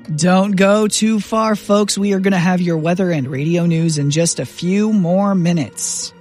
Don't go too far, folks. We are going to have your weather and radio news in just a few more minutes.